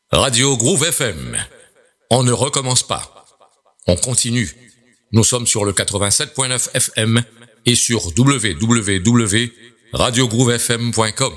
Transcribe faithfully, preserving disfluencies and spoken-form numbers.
Radio Groove F M. On ne recommence pas. On continue. Nous sommes sur le quatre-vingt-sept point neuf F M et sur w w w point radio groove f m point com.